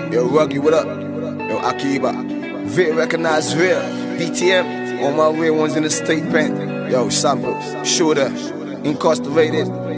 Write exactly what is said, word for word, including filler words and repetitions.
Yo, Ruggy, what up? Yo, Akiba. Very recognized real. D T M. All my real ones in the state bank. Yo, Sample. Shooter. Incarcerated.